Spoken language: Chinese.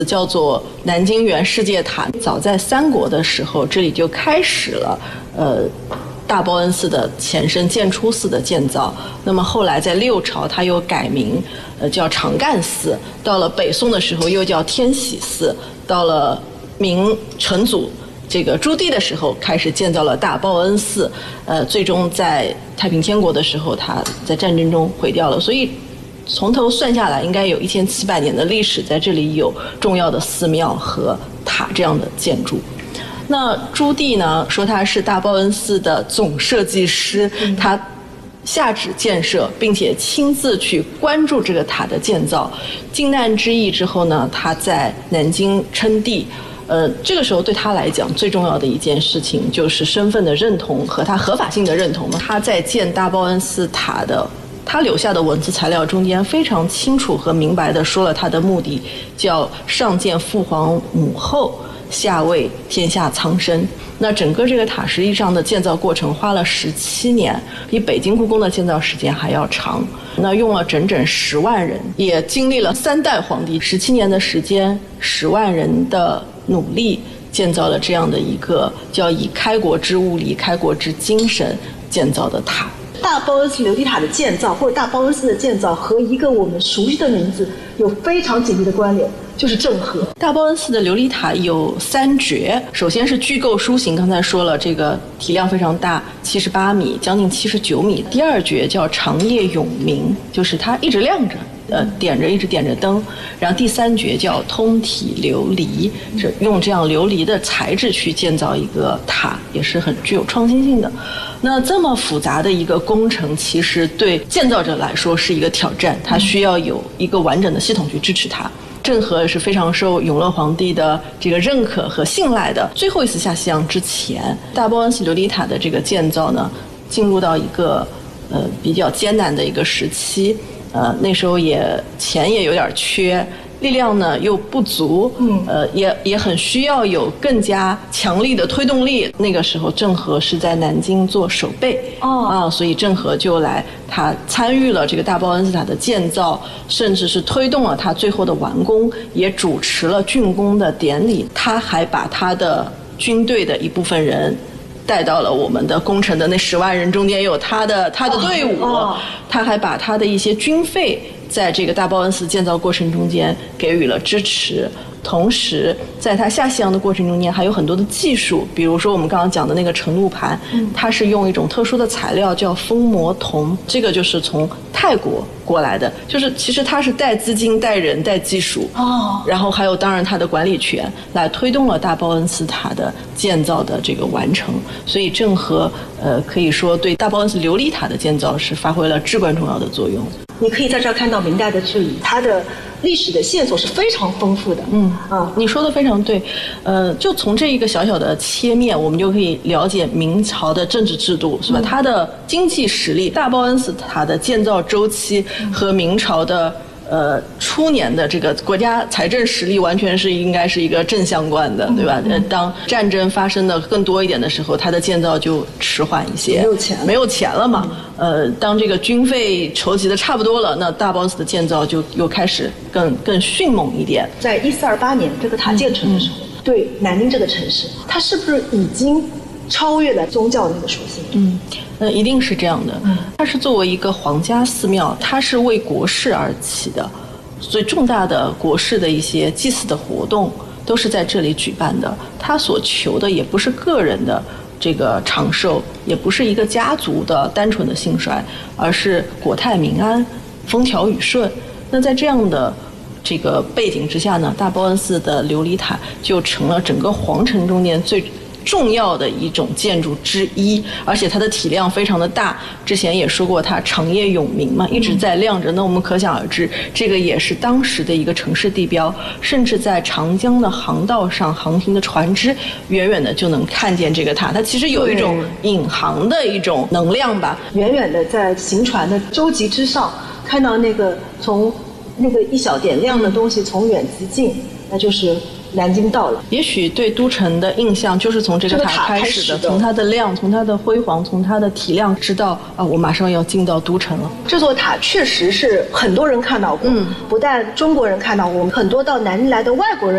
叫做南京元世界塔。早在三国的时候，这里就开始了大报恩寺的前身建初寺的建造。那么后来在六朝，它又改名，叫长干寺。到了北宋的时候，又叫天喜寺。到了明成祖这个朱棣的时候，开始建造了大报恩寺。最终在太平天国的时候，它在战争中毁掉了。所以从头算下来，应该有1700年的历史，在这里有重要的寺庙和塔这样的建筑。那朱棣呢，说他是大报恩寺的总设计师，他下旨建设，并且亲自去关注这个塔的建造。靖难之役之后呢，他在南京称帝。这个时候对他来讲最重要的一件事情就是身份的认同和他合法性的认同。他在建大报恩寺塔的他留下的文字材料中间非常清楚和明白地说了他的目的，叫上见父皇母后，下为天下苍生。那整个这个塔实际上的建造过程花了17年，比北京故宫的建造时间还要长。那用了整整10万人，也经历了3代皇帝，17年的时间，10万人的努力，建造了这样的一个叫以开国之物理开国之精神建造的塔。 大报恩寺琉璃塔的建造，或者大报恩寺的建造，和一个我们熟悉的名字有非常紧密的关联，就是郑和。 大报恩寺的琉璃塔有3绝，首先是巨构书形，刚才说了，这个体量非常大，78米，将近79米。第2绝叫长夜永明，就是它一直亮着。一直点着灯。然后第3绝叫通体琉璃，是用这样琉璃的材质去建造一个塔，也是很具有创新性的。那这么复杂的一个工程，其实对建造者来说是一个挑战，它需要有一个完整的系统去支持它。郑和是非常受永乐皇帝的这个认可和信赖的。最后一次下西洋之前，大报恩寺琉璃塔的这个建造呢，进入到一个比较艰难的一个时期。那时候钱也有点缺，力量呢又不足，也很需要有更加强力的推动力。那个时候郑和是在南京做守备，所以郑和就他参与了这个大报恩寺塔的建造，甚至是推动了他最后的完工，也主持了竣工的典礼。他还把他的军队的一部分人带到了我们的工程的那10万人中间，有他的队伍，他还把他的一些军费在这个大报恩寺建造过程中间给予了支持。同时在他下西洋的过程中间还有很多的技术，比如说我们刚刚讲的那个盛露盘，它是用一种特殊的材料叫蜂膜铜，这个就是从泰国过来的，就是其实它是带资金带人带技术，然后还有当然它的管理权，来推动了大报恩寺塔的建造的这个完成。所以郑和可以说对大报恩寺琉璃塔的建造是发挥了至关重要的作用。 你可以在这儿看到明代的这里，它的历史的线索是非常丰富的。 你说的非常对。就从这一个小小的切面，我们就可以了解明朝的政治制度，是吧？它的经济实力，大报恩寺塔的建造周期和明朝的初年的这个国家财政实力完全是应该是一个正相关的，对吧？当战争发生的更多一点的时候，它的建造就迟缓一些，没有钱了嘛。当这个军费筹集的差不多了，那大报恩寺的建造就又开始更迅猛一点。 在1428年这个塔建成的时候，对南京这个城市，它是不是已经超越了宗教那个属性？ 一定是这样的。它是作为一个皇家寺庙，它是为国事而起的，所以重大的国事的一些祭祀的活动都是在这里举办的。它所求的也不是个人的这个长寿，也不是一个家族的单纯的兴衰，而是国泰民安、风调雨顺。那在这样的这个背景之下呢，大报恩寺的琉璃塔就成了整个皇城中间最重要的一种建筑之一，而且它的体量非常的大。之前也说过，它长夜永明嘛，一直在亮着。那我们可想而知，这个也是当时的一个城市地标，甚至在长江的航道上航行的船只，远远的就能看见这个塔。它其实有一种引航的一种能量吧， 远远的在行船的舟楫之上，看到那个从那个一小点亮的东西从远及近，那就是南京到了。 也许对都城的印象就是从这个塔开始的，从它的亮，从它的辉煌，从它的体量，知道我马上要进到都城了。 这座塔确实是很多人看到过，不但中国人看到过，很多到南京来的外国人